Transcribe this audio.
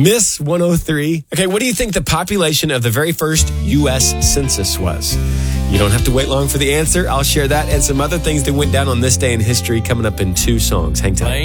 Miss 103. Okay, what do you think the population of the very first U.S. census was? You don't have to wait long for the answer. I'll share that and some other things that went down on this day in history coming up in 2 songs. Hang tight.